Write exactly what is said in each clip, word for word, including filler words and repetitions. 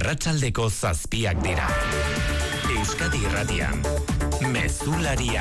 Arratsaldeko zazpiak dira. Euskadi Irratian, Mezularia.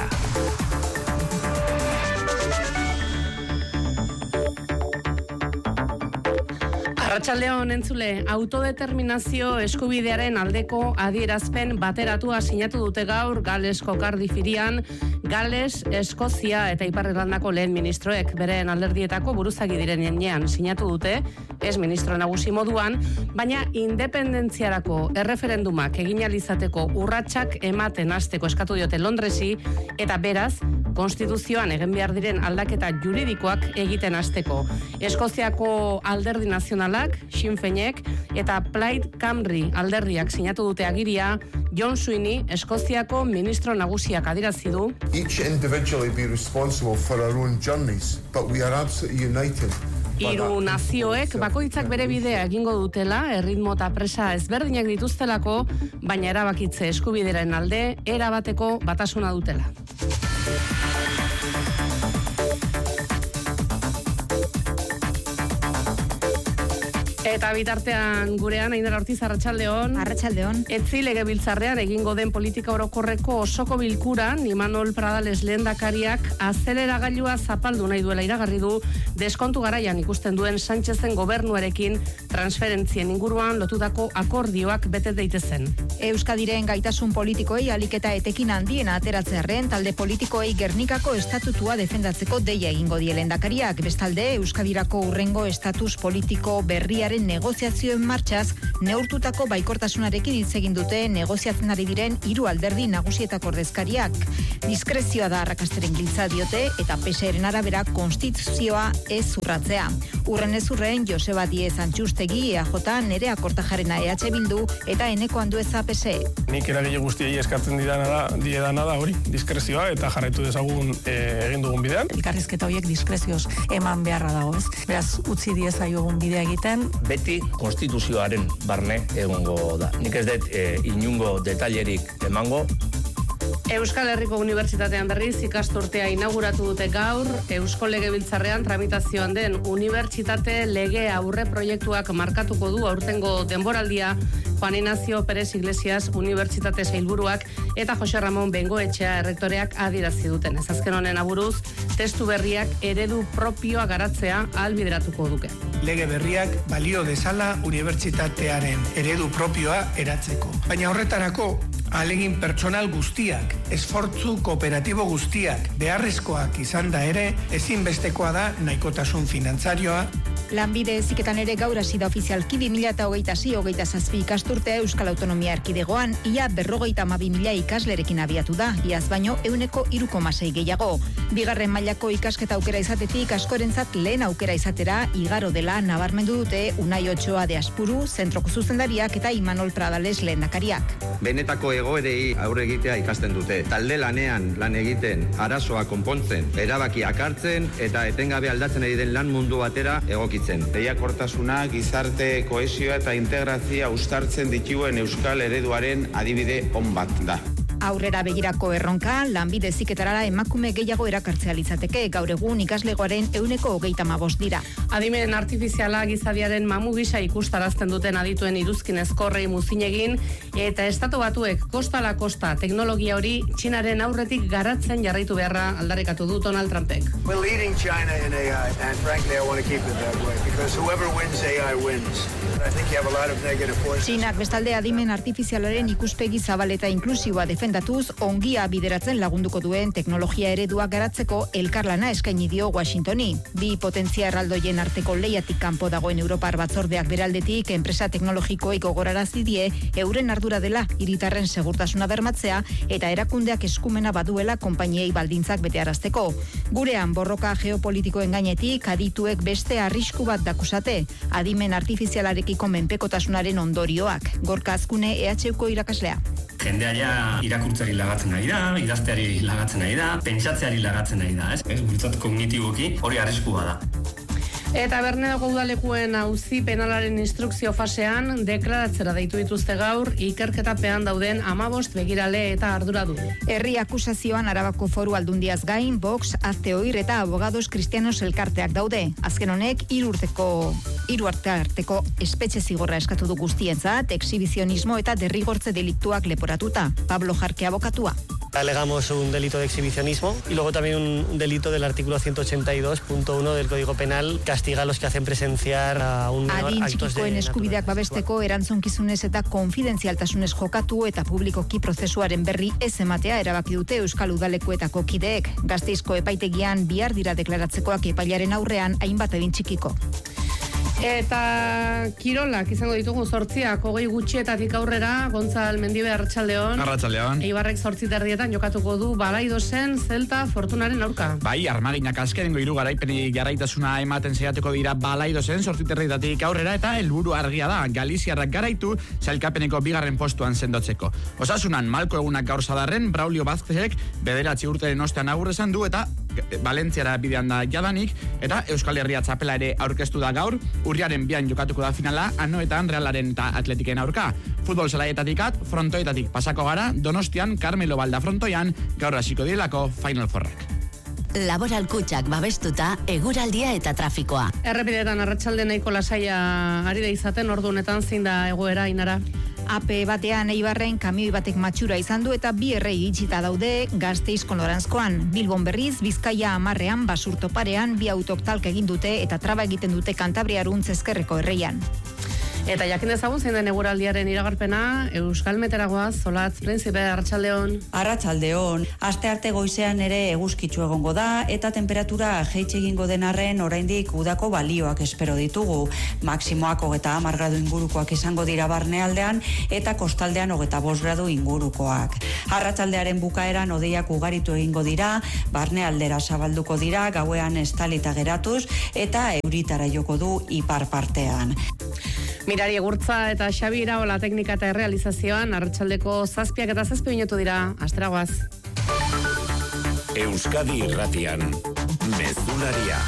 Arratsaldeon entzule, autodeterminazio eskubidearen aldeko adierazpen bateratua sinatu dute gaur Galesko Cardiff hirian, Gales, Eskozia eta Ipar Irlandako lehen ministroek beren alderdietako buruzagi diren heinean sinatu dute, ez ministro nagusi moduan, baina independentziarako erreferendumak egin ahal izateko urratsak ematen hasteko eskatu diote Londresi eta beraz, konstituzioan egin behar diren aldaketa juridikoak egiten hasteko. Eskoziako alderdi nazionalak, Sinn Féinek eta Plaid Cymru alderdiak sinatu dute agiria, John Sweeney, Eskoziako ministro nagusiak adierazi du. Each individually be responsible for our own journeys, but we are absolutely united. Hiru nazioek bakoitzak bere bidea egingo dutela, erritmo eta presa ezberdinak dituztelako, baina erabakitze eskubideren alde erabateko batasuna dutela. Eta bitartean gurean, Ainara Ortiz, arratsaldeon. Arratsaldeon. Etzi legebiltzarrean egingo den politika orokorreko osoko bilkuran, Imanol Pradales lehendakariak azeleragailua zapaldu nahi duela iragarri du, deskontu garaian ikusten duen Sánchezen gobernuarekin transferentzien inguruan lotutako akordioak bete daitezen. Euskadiren gaitasun politikoei alik eta etekin handiena ateratzearren, talde politikoei Gernikako estatutua defendatzeko deia egingo die lehendakariak. Bestalde, Euskadirako hurrengo estatus politiko berriaren negoziazioen martxaz, neurtutako baikortasunarekin hitz egin dute negoziatzen ari diren hiru alderdi nagusietako ordezkariak. Diskrezioa da arrakasteren giltza diote eta P S Eren arabera konstituzioa ez urratzea. Urren ez urren, Joseba Diez Antxustegi, E A J, Nerea Kortajarena E H Bildu eta Eneko Andueza P S E. Nik eragile guztiei eskatzen didana da, diedana da hori, diskrezioa eta jarraitu dezagun e, egin dugun bidean. Elkarrizketa horiek diskrezioz eman beharra dago, ez? Beraz, utzi diezaiogun bidea egiten. Beti konstituzioaren barne egongo da. Nik ez dut e, inungo detailerik emango. Euskal Herriko Unibertsitatean berriz ikasturtea inauguratu dute gaur, Eusko Legebiltzarrean tramitazioan den Unibertsitate Lege Aurre proiektuak markatuko du aurtengo denboraldia. Juan Ignacio Pérez Iglesias Unibertsitate Sailburuak eta Jose Ramon Bengoetxea errektoreak adierazi duten. Ez azken honen aburuz, testu berriak eredu propioa garatzea ahalbideratuko duke. Lege berriak balio dezala unibertsitatearen eredu propioa eratzeko. Baina horretarako, ahalegin pertsonal guztiak, esfortzu kooperatibo guztiak, beharrezkoak izan da ere, ezinbestekoa da nahikotasun finantzarioa. Lanbide heziketan ere gaur hasi da ofizialki bi mila hogeita sei hogeita zazpi ikasturtea Euskal Autonomia Erkidegoan, ia berrogeita hamabi mila ikaslerekin abiatu da, iaz baino ehuneko hiru koma sei gehiago. Bigarren mailako ikasketa aukera izatetik askorentzat lehen aukera izatera igaro dela nabarmendu dute Unai Otxoa de Aspuru, zentroko zuzendariak eta Imanol Pradales lehendakariak. Benetako egoerei aurre egitea ikasten dute. Talde lanean lan egiten, arazoa konpontzen, erabakiak hartzen eta etengabe aldatzen ari den lan mundu batera egokitzen. Lehiakortasuna, gizarte, kohesioa eta integrazioa uztartzen dituen euskal ereduaren adibide on bat da. Aurrera begirako erronka, lanbide heziketarara emakume gehiago erakartzea litzateke, gaur egun ikaslegoaren ehuneko hogeita hamabost dira. Adimen artifiziala gizadiaren mamu gisa ikustarazten duten adituen iruzkin ezkorrei muzin egin, eta estatu batuek kosta la kosta teknologia hori Txinaren aurretik garatzen jarraitu beharra aldarrikatu du Donald Trumpek. We're leading China in A I, and frankly I want to keep it that way, because whoever wins A I wins. I think you have a lot of negative forces. Txinak bestalde adimen artifizialaren ikuspegi zabal eta inklusiboa defendatuz, ongia bideratzen lagunduko duen teknologia eredua garatzeko elkarlana eskaini dio Washingtoni. Bi potentzia erraldoien arteko lehiatik kanpo dagoen Europar batzordeak beraldetik enpresa teknologikoei gogorarazi die euren ardura dela hiritarren segurtasuna bermatzea eta erakundeak eskumena baduela konpainiei baldintzak betearazteko. Gurean borroka geopolitikoen gainetik adituek beste arrisku bat dakusate, adimen artifizialarekiko menpekotasunaren ondorioak. Gorka Azkune E H Uko irakaslea. Jendea ja irakurtzeari lagatzen nahi da, idazteari lagatzen nahi da, pentsatzeari lagatzen nahi da, ez? Ez, guretzat kognitiboki hori arriskua da. Eta Bernedoko udalekuen auzi penalaren instrukzio fasean deklaratzera deitu dituzte gaur ikerketapean dauden hamabost begirale eta arduradu. Herri akusazioan Arabako Foru Aldundiaz gain, Vox, Azte Oir eta Abogados Kristianos elkarteak daude. Azken honek hiru urteko hiru arte arteko espetxe zigorra eskatu du guztientzat, exhibizionismo eta derrigortze deliktuak leporatuta. Pablo Jarque, abokatua. Alegamos un delito de exhibicionismo y luego también un delito del artículo ciento ochenta y dos punto uno del Código Penal castiga a los que hacen presenciar a un menor Adin actos de txikikoen eskubideak babesteko erantzukizunez eta konfidenzialtasunez jokatu eta publikoki prozesuaren berri ez ematea erabaki dute Euskal Udalekuetako kideek. Gasteizko epaitegian bihar dira deklaratzekoak epailaren aurrean hainbat adin txikiko. Eta kirolak izango ditugu zortziak, hogei gutxietatik aurrera, Gontzal Mendibe, Arratsaldeon. Arratsaldeon. Eibarrek zortzi terdietan jokatuko du Balaidosen Zelta Fortunaren aurka. Bai, armaginak azkenengo hiru garaipeni jarraitasuna ematen saiatuko dira Balaidosen zortzi terdietatik aurrera eta helburu argia da Galiziarrak garaitu sailkapeneko bigarren postuan sendotzeko. Osasunan malko egunak gaur sadarren Braulio Vázquezek bederatzi urteren ostean agur esan du eta Valentziara bidean da jadanik eta Euskal Herria txapela ere aurkeztu da gaur. Urriaren bian jokatuko da finala, Anoetan Realaren eta Atletiken aurka. Futbol zelaietatik at, frontoetatik pasako gara, Donostian, Carmelo Balda frontoian, gaur hasiko dilako Final Fourrak. Laboral Kutxak babestuta, eguraldia eta trafikoa. Errepidetan arratsalde nahiko lasaia ari da izaten, ordu honetan zein da egoera, Inara? A P batean Eibarren kamioi batek matxura izan du eta bi errei itxita daude Gasteizko noranzkoan. Bilbon berriz, Bizkaia hamarrean, Basurto parean, bi autok talka egin dute eta traba egiten dute Kantabriaruntz ezkerreko erreian. Eta jakin dezagun zein den eguraldiaren iragarpena, Euskal Meteragoaz, Zolatz Prinzipe, Arratsaldeon. Arratsaldeon, aste arte goizean ere eguzkitsu egongo da eta temperatura jaitsi egingo den arren oraindik udako balioak espero ditugu. Maximoak hogeita hamar gradu ingurukoak izango dira barnealdean eta kostaldean hogeita bost gradu ingurukoak. Arratsaldearen bukaeran hodeiak ugaritu egingo dira, barnealdera zabalduko dira, gauean estalita geratuz eta euritara joko du ipar partean. Mirari Egurtza eta Xabi Iraola teknika eta errealizazioan arratsaldeko zazpiak eta zazpi minutu dira. Asteragoaz. Euskadi Irratian, Mezularia,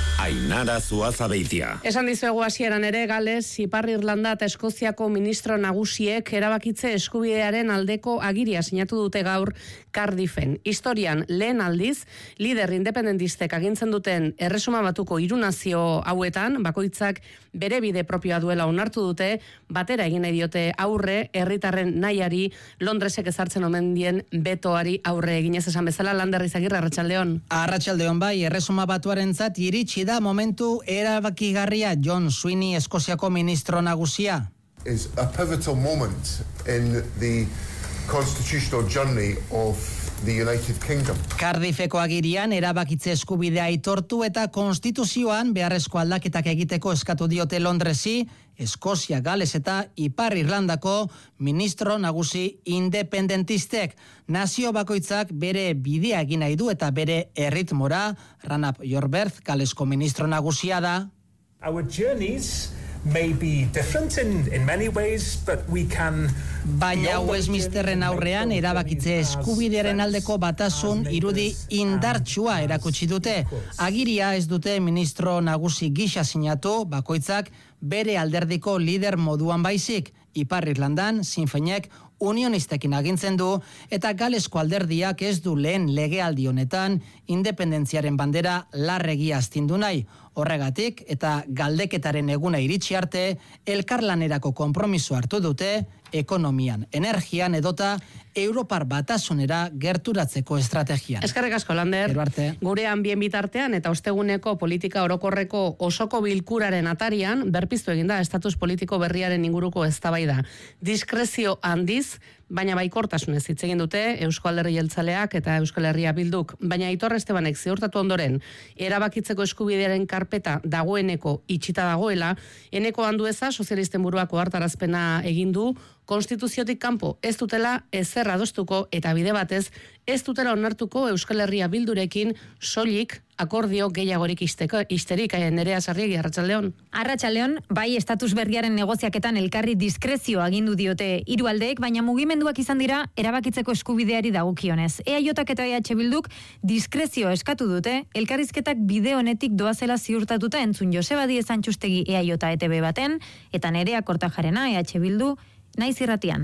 Ainara Zuazabeitia. Esan dizuegu hasieran ere, Gales, Ipar Irlanda eta Eskoziako ministro nagusiek erabakitze eskubidearen aldeko agiria sinatu dute gaur Cardiffen. Historian lehen aldiz, lider independentistek agintzen duten erresuma batuko hiru nazio hauetan, bakoitzak bere bide propioa duela onartu dute, batera egin nahi diote aurre, herritarren nahiari, Londresek ezartzen omen dien betoari aurre eginez esan bezala. Lander Izagirre, Arratsaldeon. Arratsaldeon bai, erresuma batuarentzat iritsi da momentu erabakigarria. John Sweeney, Eskoziako ministro nagusia. Is a pivotal moment in the constitutional journey of the United Kingdom. Cardiffeko agirian erabakitze eskubidea aitortu eta konstituzioan beharrezko aldaketak egiteko eskatu diote Londresi, Eskozia, Gales eta Ipar Irlandako ministro nagusi independentistek. Nazio bakoitzak bere bidea egin nahi du eta bere erritmora. Ranap Yorberth, Galesko ministro nagusia da. Our journeys may be different in, in many ways, but we can... Baina Westminsterren aurrean erabakitze eskubidearen aldeko batasun irudi indartsua erakutsi dute. Agiria ez dute ministro nagusi gisa sinatu, bakoitzak bere alderdiko lider moduan baizik. Ipar Irlandan, Sinn Féinek unionistekin agintzen du eta Galesko alderdiak ez du lehen legealdi honetan independentziaren bandera larregi astindu nahi. Horregatik eta galdeketaren eguna iritsi arte, elkarlanerako konpromiso hartu dute, ekonomian, energian edota Europar batasunera gerturatzeko estrategian. Eskerrik asko, Lander. Gurean bien bitartean eta osteguneko politika orokorreko osoko bilkuraren atarian berpiztu eginda estatus politiko berriaren inguruko eztabaida. Diskrezio handiz, baina baikortasunez hitz egin dute Eusko Alderdi Jeltzaleak eta Euskal Herria Bilduk, baina Aitor Estebanek ziurtatu ondoren erabakitzeko eskubidearen karpeta dagoeneko itxita dagoela, eneko Andueza sozialisten buruako hartarazpena egin du, konstituziotik kanpo ez dutela ezer adostuko eta bide batez ez dutela onartuko Euskal Herria Bildurekin soilik akordio gehiagorik isteko, isterik, Nerea Sarriegi, Arratsaldeon. Arratsaldeon, bai estatus berriaren negoziaketan elkarri diskrezio agindu diote hiru aldeek, baina mugimenduak izan dira erabakitzeko eskubideari dagokionez. E A Jak eta E H Bilduk diskrezio eskatu dute, elkarrizketak bide honetik doazela ziurtatuta entzun Joseba Diez Antxustegi E A J E T B baten, eta Nerea Kortajarena E H Bildu naiz irratian.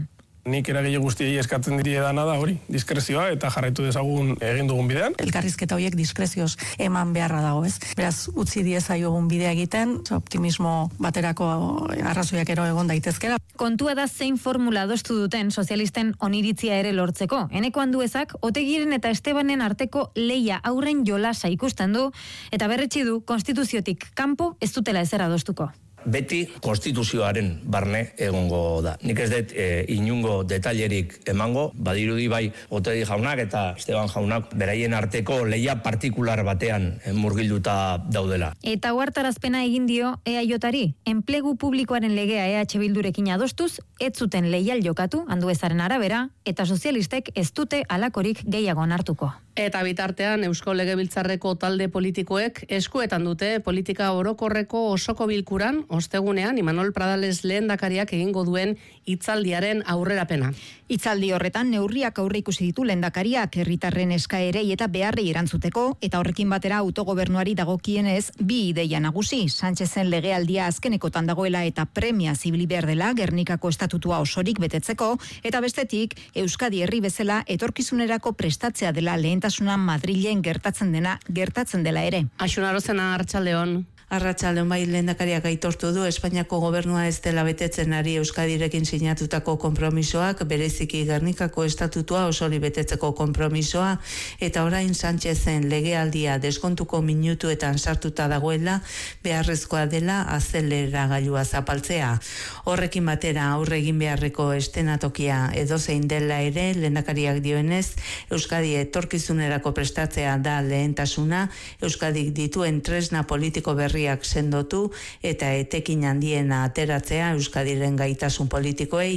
Nik eragile guztiei eskatzen diri edana da hori, diskrezioa eta jarraitu dezagun egin dugun bidean. Elkarrizketa horiek diskrezioz eman beharra dago, ez? Beraz, utzi diezaiogun bidea egiten, optimismo baterako arrazoiak ero egon daitezkera. Kontua da zein formula adostu duten sozialisten oniritzia ere lortzeko. Eneko Anduezak, Otegiren eta Estebanen arteko leia aurren jolasa ikusten du, eta berretsi du konstituziotik kanpo ez dutela ezer adostuko. Beti konstituzioaren barne egongo da. Nik ez dut e, inungo detailerik emango, badirudi bai Otegi jaunak eta Esteban jaunak beraien arteko leia partikular batean murgilduta daudela. Eta uhartarazpena egin dio E A Jari. Enplegu publikoaren legea E H Bildurekin adostuz, ez zuten leial jokatu, Anduezaren arabera, eta sozialistek ez dute halakorik gehiago hartuko. Eta bitartean Eusko Legebiltzarreko talde politikoek eskuetan dute politika orokorreko osoko bilkuran ostegunean Imanol Pradales lehendakariak egingo duen hitzaldiaren aurrerapena. Hitzaldi horretan neurriak aurre ikusi ditu lehendakariak herritarren eskaerei eta beharrei erantzuteko eta horrekin batera autogobernuari dagokienez bi ideia nagusi. Sánchezen legealdia azkenekotan dagoela eta premia zibili behar dela Gernikako estatutua osorik betetzeko eta bestetik Euskadi herri bezala etorkizunerako prestatzea dela lehentasuna Madrilen gertatzen dena gertatzen dela ere. Axuna Arozena, Arratsaldeon. Arratsaldeon, bai, lehendakariak aitortu du Espainiako gobernua ez dela betetzen ari Euskadirekin sinatutako konpromisoak, bereziki Gernikako estatutua osori betetzeko konpromisoa, eta orain Sánchezen legealdia deskontuko minutuetan sartuta dagoela, beharrezkoa dela azeleragailua zapaltzea. Horrekin batera aurre egin beharreko estenatokia edozein dela ere, lehendakariak dioenez, Euskadi etorkizunerako prestatzea da lehentasuna, Euskadik dituen tresna politiko berri sendotu eta etekin handiena ateratzea Euskadiren gaitasun politikoei,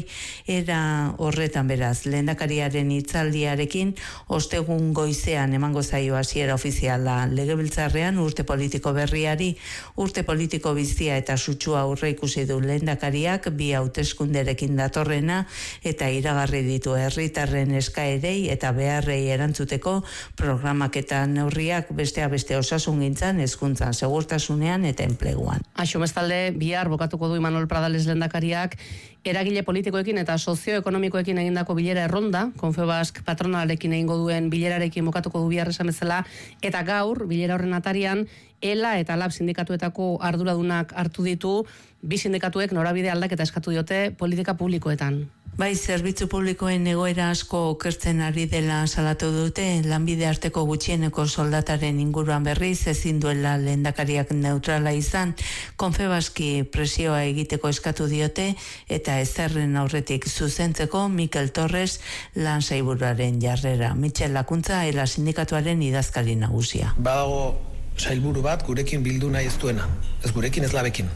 era horretan beraz lehendakariaren hitzaldiarekin ostegun goizean emango zaio hasiera ofiziala Legebiltzarrean urte politiko berriari, urte politiko bizia eta sutsua aurre ikusi du lehendakariak bi hauteskunderekin datorrena eta iragarri ditu herritarren eskaerei eta beharrei erantzuteko programak eta neurriak besteak beste osasungintzan, hezkuntzan, segurtasunean eta enpleguan. Aixo bestalde, bihar bokatuko du Imanol Pradales lehendakariak eragile politikoekin eta sozioekonomikoekin egindako bilera erronda, Confebask patronalarekin egingo duen bilerarekin bokatuko du bihar esan bezala, eta gaur, bilera horren atarian, ELA eta LAB sindikatuetako arduradunak hartu ditu, bi sindikatuek norabide aldaketa eskatu diote politika publikoetan. Bai, zerbitzu publikoen egoera asko okertzen ari dela salatu dute, lanbide arteko gutxieneko soldataren inguruan berriz ezin duela lehendakariak neutrala izan, Confebaski presioa egiteko eskatu diote eta ezerren aurretik zuzentzeko Mikel Torres lan sailburuaren jarrera. Michel Lakuntza, ELA sindikatuaren idazkari nagusia. Badago sailburu bat gurekin bildu nahi ez duena, ez gurekin ez labekin.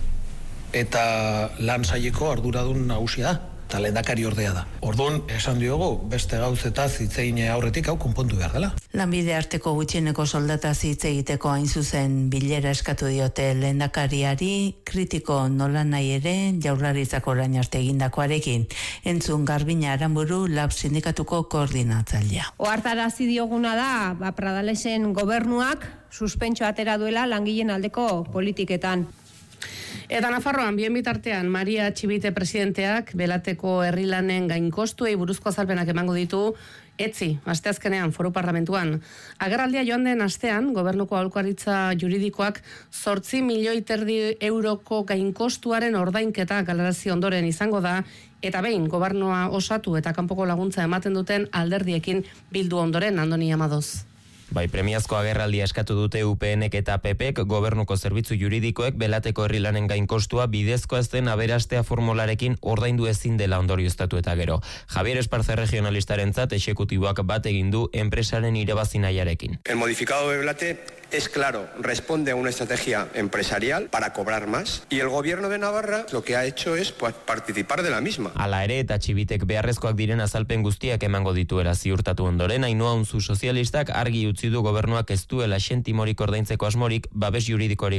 Eta lan saileko arduradun nagusia da. Eta lehendakari ordea da. Orduan, esan diogu, beste gauzetaz hitzein aurretik hau konpontu behar dela. Lanbide arteko gutxieneko soldataz hitz egiteko hain zuzen bilera eskatu diote lehendakariari, kritiko nola nahi ere Jaurlaritzako orain arte egindakoarekin. Entzun Garbina Aranburu, LAB sindikatuko koordinatzailea. Ohartarazi dioguna da, ba, Pradalesen gobernuak suspentso atera duela langileen aldeko politiketan. Eta Nafarroan, bien bitartean, Maria Txibite presidenteak belateko herrilanen gainkostuei buruzko azalpenak emango ditu, etzi, asteazkenean foru parlamentuan. Agerraldia joan den astean, gobernuko aholkuaritza juridikoak zortzi milioi terdi euroko gainkostuaren ordainketa galarazi ondoren izango da, eta behin gobernua osatu eta kanpoko laguntza ematen duten alderdiekin bildu ondoren, Andoni Amadoz. Bai, premiazko agerraldia eskatu dute U PNek eta P Pek, gobernuko zerbitzu juridikoek belateko herrilanen gainkostua bidezko ezten aberastea formularekin ordaindu ezin dela ondorioztatu eta gero. Javier Esparza regionalistarentzat exekutiboak bat egin du enpresaren irabazi nahiarekin. El modificado de Belate es claro, responde a una estrategia empresarial para cobrar más y el gobierno de Navarra lo que ha hecho es pues, participar de la misma. Hala ere eta Txibitek beharrezkoak diren azalpen guztiak emango dituera ziurtatu ondoren, Ainhoa Unzu sozialistak argi utzi du gobernuak ez duela sentimorik ordaintzeko asmorik babes juridikorik gabe.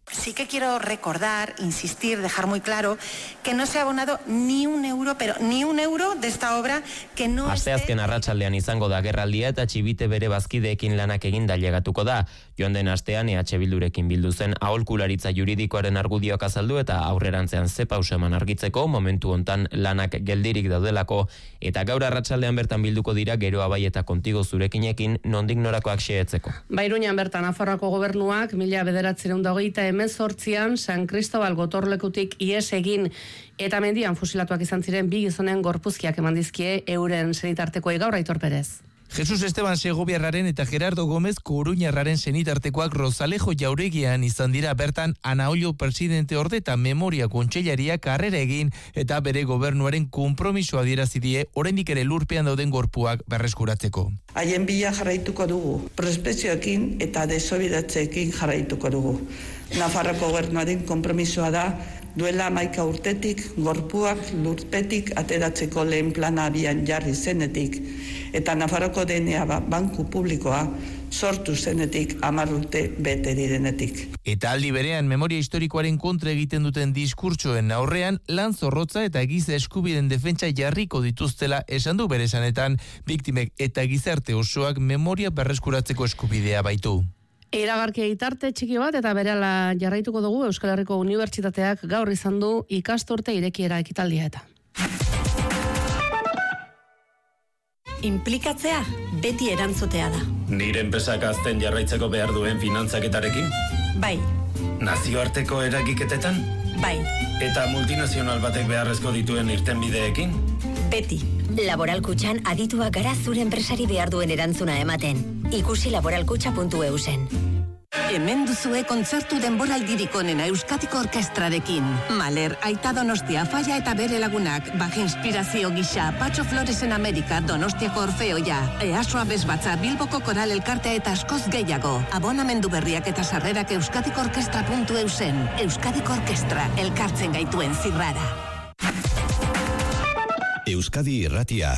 Sí que quiero recordar, insistir, dejar muy claro que no se ha abonado ni un euro, pero ni un euro de esta obra que no esté... Asteazken arratsaldean izango da agerraldia eta Txibite bere bazkideekin lanak eginda llegatuko da. Joan den astean E H Bildurekin bildu zen aholkularitza juridikoaren argudioak azaldu eta aurrerantzean ze pausa eman argitzeko momentu hontan lanak geldirik daudelako eta gaur arratsaldean bertan bilduko dira Geroa bai eta Kontigo zurekinekin nondik norakoak xehetzeko. Bairuñan bertan Nafarroako gobernuak mila bederatziehun eta hogeita hemezortzian San Cristobal gotorlekutik ihes egin eta mendian fusilatuak izan ziren bi gizonen gorpuzkiak eman dizkie euren senitartekoei gaur Aitor Perez. Jesus Esteban Segobiarraren eta Gerardo Gómez Coruñarraren senitartekoak Rosalejo jauregian izan dira bertan Anaollo presidente orde eta memoria kontseilariak karrera egin eta bere gobernuaren konpromisoa adierazi die oraindik ere lurpean dauden gorpuak berreskuratzeko. Haien bila jarraituko dugu, prospekzioekin eta desobidatzeekin jarraituko dugu. Nafarroko gobernuaren konpromisoa da duela hamaika urtetik gorpuak lurpetik ateratzeko lehen plana abian jarri zenetik eta Nafarroko D N A banku publikoa sortu zenetik hamar urte bete direnetik. Eta aldi berean memoria historikoaren kontra egiten duten diskurtsoen aurrean lan zorrotza eta giza eskubideen defentsa jarriko dituztela esan du bere esanetan biktimek eta gizarte osoak memoria berreskuratzeko eskubidea baitu. Iragarkia itarte txiki bat eta berehala jarraituko dugu Euskal Herriko Unibertsitateak gaur izan du ikasturte irekiera ekitaldia eta. Inplikatzea beti erantzutea da. Nire enpresak azten jarraitzeko behar duen finantzaketarekin? Bai. Nazioarteko eragiketetan? Bai. Eta multinazional batek beharrezko dituen irtenbideekin? Beti. Laboral Kutxan adituak gara zure enpresari behar duen erantzuna ematen. Ikusi laboralkutxa puntu e u zen. Hemen duzue kontzertu denboraldirik onena Euskadiko Orkestrarekin. Maler, Aita Donostia, Falla eta bere lagunak, Baja Inspirazio gisa, Patxo Floresen Amerika, Donostiako Orfeoia, Easoa Bezbatza, Bilboko Koral Elkartea eta askoz gehiago. Abonamendu berriak eta sarrerak euskadiko orkestra puntu e u zen. Euskadiko Orkestra, elkartzen gaituen zirrara. Euskadi Irratia.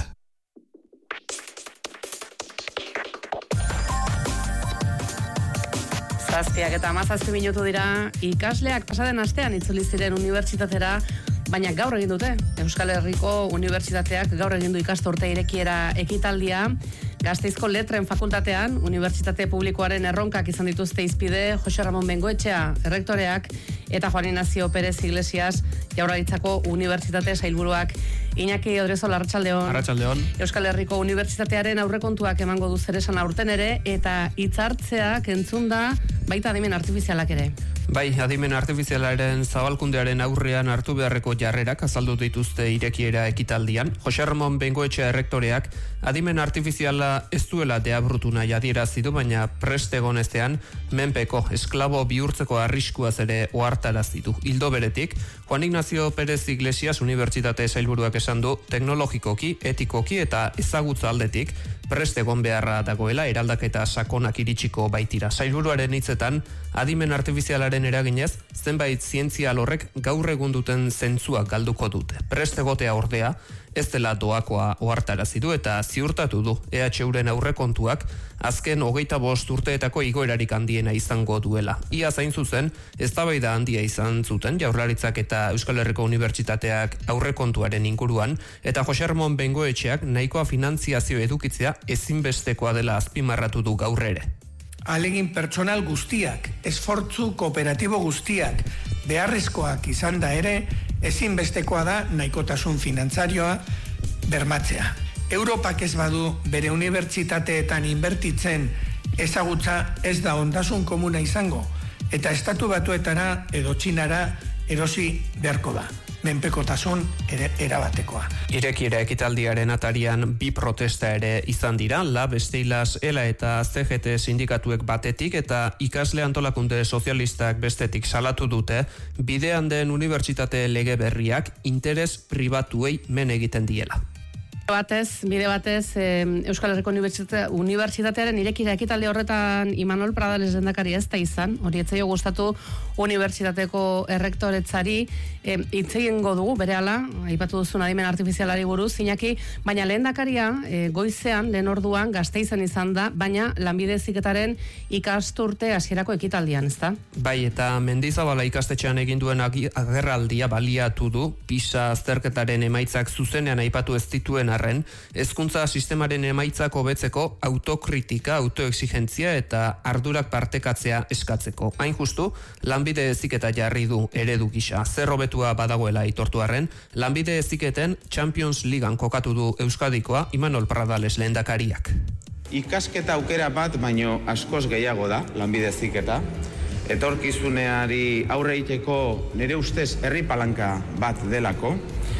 Zazpiak eta hamazazpi minutu dira, ikasleak pasaden astean itzuli ziren unibertsitatera, baina gaur egin dute. Euskal Herriko Unibertsitateak gaur egin du ikasturte irekiera ekitaldia. Gasteizko Letren Fakultatean, Unibertsitate Publikoaren erronkak izan dituzte izpide Jose Ramon Bengoetxea, errektoreak, eta Juan Ignacio Pérez Iglesias, Jaurlaritzako Unibertsitate sailburuak. Iñaki Odrezol, arratsaldeon. Arratsaldeon. Euskal Herriko Unibertsitatearen aurrekontuak emango du zer esan aurten ere, eta hitzartzeak entzunda baita adimen artifizialak ere. Bai, adimen artifizialaren zabalkundearen aurrean hartu beharreko jarrerak azaldu dituzte irekiera ekitaldian. Jose Ramon Bengoetxea errektoreak adimen artifiziala ez duela deabrutu nahi adierazi du, baina prest egonestean menpeko esklabo bihurtzeko arriskuaz ere ohartarazi du. Ildo beretik, Juan Ignacio Pérez Iglesias Unibertsitate sailburuak esan du teknologikoki, etikoki eta ezagutza aldetik prest egon beharra dagoela eraldaketa sakonak iritsiko baitira. Sailburuaren hitzetan, adimen artifizialaren eraginez, zenbait zientzia alorrek gaur egun duten zentzua galduko dute. Prest egotea ordea, ez dela doakoa ohartarazi du eta ziurtatu du E H Uren aurrekontuak azken hogeita bost urteetako igoerarik handiena izango duela. Ia zain zuzen, eztabaida handia izan zuten Jaurlaritzak eta Euskal Herriko Unibertsitateak aurrekontuaren inguruan, eta Jose Ramon Bengoetxeak nahikoa finantziazio edukitzea ezinbestekoa dela azpimarratu du gaur ere. Alegin pertsonal guztiak, esfortzu kooperatibo guztiak, beharrezkoak izan da ere, ezinbestekoa da nahikotasun finantzarioa bermatzea. Europak ez badu bere unibertsitateetan inbertitzen ezagutza ez da ondasun komuna izango, eta estatu batuetara edo txinara erosi beharko da. Menpekotasun ere erabatekoa. Irekiera ekitaldiaren atarian bi protesta ere izan dira, Lab, Steilas, Ela eta C G T sindikatuek batetik eta ikasle antolakunde sozialistak bestetik salatu dute, bidean den unibertsitate lege berriak interes pribatuei men egiten diela. Batez, bide batez, eh, Euskal Herriko Unibertsitate, Unibertsitatearen irekiera ekitaldi horretan Imanol Pradales lehendakari ez da izan, hori etzaio gustatu Unibertsitateko errektoretzari hitz egingo dugu berehala, aipatu duzun adimen artifizialari buruz, Iñaki, baina lehendakaria e, goizean, lehen orduan, Gasteizen izan da, baina lanbide heziketaren ikasturte hasierako ekitaldian, ezta? Bai, eta Mendizabala ikastetxean egin duen agerraldia baliatu du, PISA azterketaren emaitzak zuzenean aipatu ez dituen arren, hezkuntza sistemaren emaitzak hobetzeko autokritika, autoexigentzia eta ardurak partekatzea eskatzeko. Hain justu, lanbide heziketa jarri du eredu gisa. Zer hobetua badagoela aitortu arren, lanbide heziketen Champions Ligan kokatu du Euskadikoa Imanol Pradales lehendakariak. Ikasketa aukera bat, baino askoz gehiago da, lanbide heziketa. Etorkizuneari aurre egiteko nire ustez herri palanka bat delako.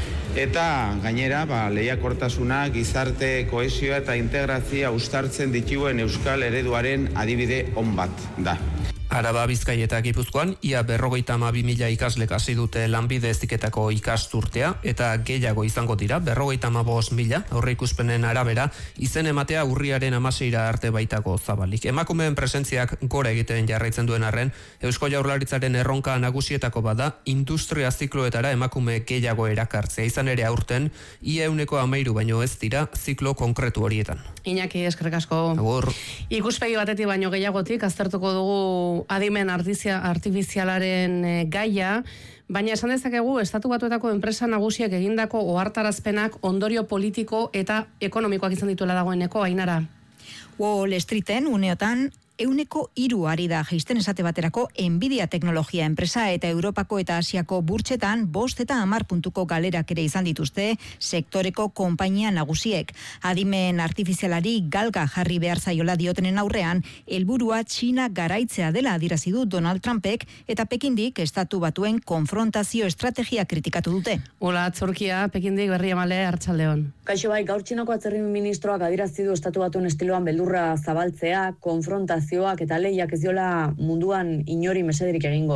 Eta gainera, ba, lehiakortasuna, gizarte, kohesioa eta integrazioa uztartzen dituen euskal ereduaren adibide on bat da. Araba, Bizkai eta Gipuzkoan, ia berrogeita hamabi mila ikaslek hasi dute lanbide heziketako ikasturtea, eta gehiago izango dira, berrogeita hamabost mila, aurreikuspenen arabera, izen ematea urriaren hamaseira arte baitako zabalik. Emakumeen presentziak gora egiten jarraitzen duen arren, Eusko Jaurlaritzaren erronka nagusietako bada, industria zikloetara emakume gehiago erakartzea. Izan ere aurten, ia euneko amairu baino ez dira ziklo konkretu horietan. Iñaki, eskerrik asko. Agur. Ikuspegi batetik baino gehiagotik, aztertuko dugu adimen artifizialaren gaia, baina esan dezakegu Estatu Batuetako enpresa nagusiek egindako ohartarazpenak ondorio politiko eta ekonomikoak izan dituela dagoeneko, Ainara. Wall Streeten uneotan euneko hiru ari da jaisten esate baterako Nvidia teknologia enpresa eta Europako eta Asiako burtsetan bost eta hamar puntuko galerak ere izan dituzte sektoreko konpainia nagusiek. Adimen artifizialari galga jarri behar zaiola diotenen aurrean, helburua Txina garaitzea dela adierazi du Donald Trumpek eta Pekindik Estatu Batuen konfrontazio estrategia kritikatu dute. Hola, Turkia, Pekindik berri amale Arratsaldeon. Kaixo bai, gaur Txinako atzerri ministroak adierazi du Estatu Batuen estiloan beldurra zabaltzea, konfrontazio eta lehiak ez diola munduan inori mesederik egingo.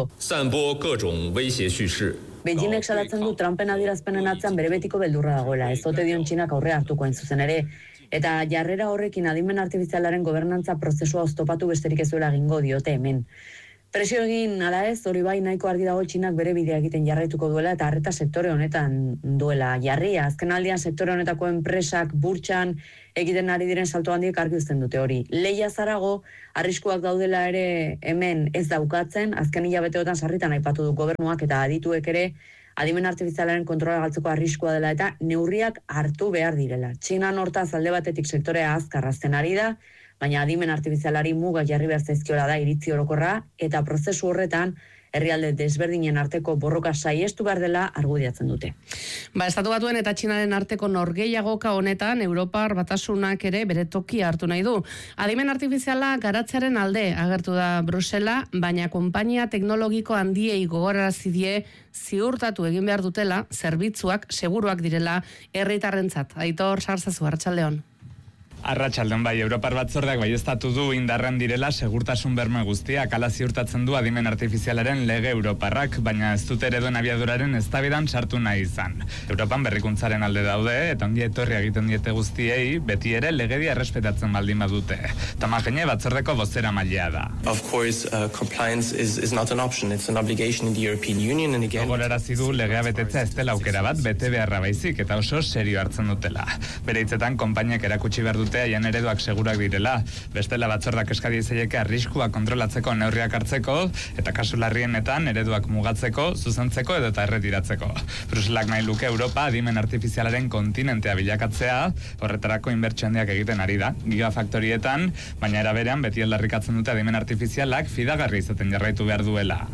Beijingek salatzen du Trumpen adierazpenen atzean bere betiko beldurra dagoela, ez ote dion Txinak aurrea hartuko hain zuzen ere, eta jarrera horrekin adimen artifizialaren gobernantza prozesua oztopatu besterik ez duela egingo diote hemen. Presio egin ala ez, hori bai nahiko argi dago Txinak bere bidea egiten jarraituko duela eta arreta sektore honetan duela jarria. Azken aldian sektore honetako enpresak burtsan egiten ari diren salto handiek argi uzten dute hori. Lehia zarago, arriskuak daudela ere hemen ez daukatzen, azken hilabeteotan sarritan aipatu du gobernuak eta adituek ere adimen artifizialaren kontrola galtzeko arriskua dela eta neurriak hartu behar direla. Txinan hortaz alde batetik sektorea azkar hazten ari da, baina adimen artifizialari muga jarri behar zaizkiola da iritzi orokorra eta prozesu horretan herrialde desberdinen arteko borroka saiestu behar dela argudiatzen dute. Ba, Estatu Batuen eta Txinaren arteko norgehiagoka honetan Europar Batasunak ere bere tokia hartu nahi du. Adimen artifiziala garatzearen alde agertu da Brusela, baina konpainia teknologiko handiei gogorarazi die ziurtatu egin behar dutela zerbitzuak seguruak direla herritarrentzat. Aitor Sarzazu, Arratsaldeon. Arratsaldeon bai, Europar Batzordeak baieztatu du indarrean direla segurtasun berme guztiak, hala ziurtatzen du adimen artifizialaren lege europarrak, baina ez dute ereduen abiaduraren eztabaidan sartu nahi izan. Europan berrikuntzaren alde daude, eta ongi etorri egiten diete guztiei, beti ere legedia errespetatzen baldin badute. Tamagene Batzordeko bozera mailea da. Of course, uh, compliance is, is not an option, it's an obligation in the European Union, and again... Gogorarazi du legea betetzea ez dela aukera bat, bete beharra baizik, eta oso serio hartzen dutela. Bere hitzetan, konpainiak erakutsi behar dute haien ereduak segurak direla, bestela batzordak eskadi izaieke arriskua kontrolatzeko neurriak hartzeko, eta kasu larrienetan ereduak mugatzeko, zuzentzeko edo eta erretiratzeko. Bruselak nahi luke Europa adimen artifizialaren kontinentea bilakatzea, horretarako inbertsio handiak egiten ari da, gigafaktorietan, baina eraberean beti aldarrikatzen dute adimen artifizialak fidagarri izaten jarraitu behar duela.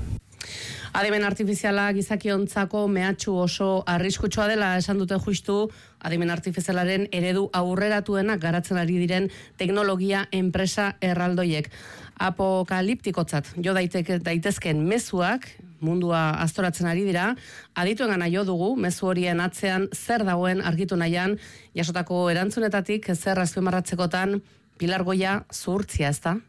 Adimen artifiziala gizakiontzako mehatxu oso arriskutsua dela esan dute justu adimen artifizialaren eredu aurreratuenak garatzen ari diren teknologia enpresa erraldoiek. Apokaliptikotzat jo daiteke daitezken mezuak mundua astoratzen ari dira, adituengana jo dugu mezu horien atzean zer dagoen argitu nahian, jasotako erantzunetatik zer azpimarratzekotan Pilar Goia zuhurtzia, ezta?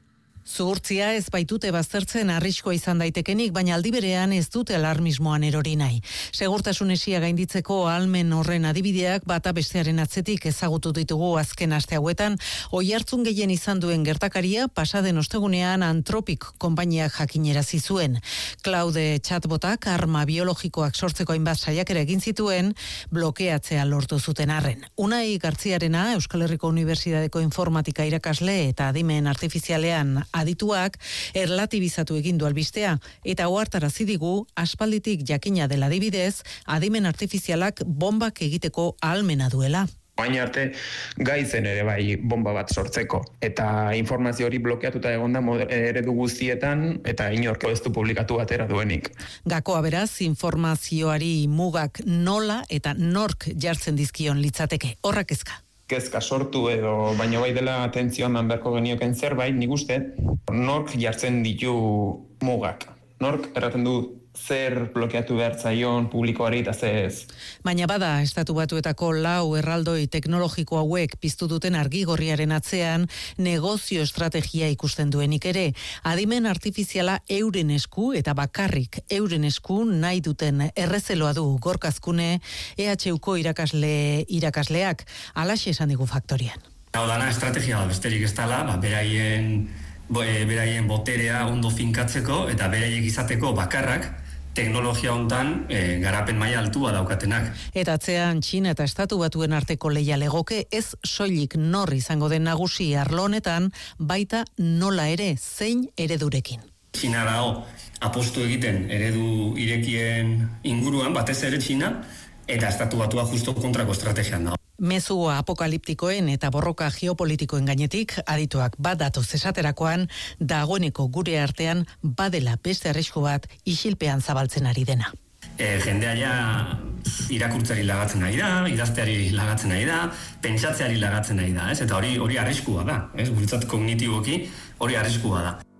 Zuhurtzia ez baitute baztertzen arriskoa izan daitekenik, baina aldi berean ez dute alarmismoan erori nahi. Segurtasun esia gainditzeko ahalmen horren adibideak bata bestearen atzetik ezagutu ditugu azken aste hauetan, oihartzun gehien izan duen gertakaria pasaden ostegunean Anthropic konpainiak jakinerazi zuen. Claude chatbotak arma biologikoak sortzeko hainbat saiakera egin zituen, blokeatzea lortu zuten arren. Unai Gartziarena, Euskal Herriko Unibertsitateko informatika irakasle eta adimen artifizialean adituak erlatibizatu egin du albistea eta ohartarazi digu aspalditik jakina dela adibidez, adimen artifizialak bombak egiteko ahalmena duela. Baina arte gai zen ere bai bomba bat sortzeko. Eta informazio hori blokeatuta egonda eredu guztietan eta inork ez du publikatu atera duenik. Gakoa beraz, informazioari mugak nola eta nork jartzen dizkion litzateke. Horrak ezka. Kezka sortu edo baino bai dela atentzioa eman beharko genioken zerbait, nik uste, nork jartzen ditu mugak. Nork erraten du zer blokeatu behar zaion publikoari eta ze ez. Baina bada, Estatu Batuetako lau erraldoi teknologiko hauek piztu duten argigorriaren atzean negozio estrategia ikusten duenik ere. Adimen artifiziala euren esku eta bakarrik euren esku nahi duten errezeloa du Gorkazkune E H Uko irakasle irakasleak alaxe esan digu Faktorian. Hau dana estrategia besterik ez dela, ba, beraien, beraien boterea ondo finkatzeko eta beraiek izateko bakarrak teknologia hontan e, garapen maila altua daukatenak. Eta atzean Txina eta Estatu Batuen arteko leia legoke ez soilik nor izango den nagusi arlo honetan, baita nola ere zein eredurekin. Txina dago apostu egiten eredu irekien inguruan, batez ere Txina, eta Estatu Batua justo kontrako estrategian dago. Mezu apokaliptikoen eta borroka geopolitikoen gainetik adituak bat datoz esaterakoan dagoeneko gure artean badela beste arrisku bat isilpean zabaltzen ari dena. E, jendea ja irakurtzeari lagatzen nahi da, idazteari lagatzen nahi da, pentsatzeari lagatzen nahi da, ez? Eta hori hori arriskua da, ez? Guretzat kognitiboki hori arriskua da.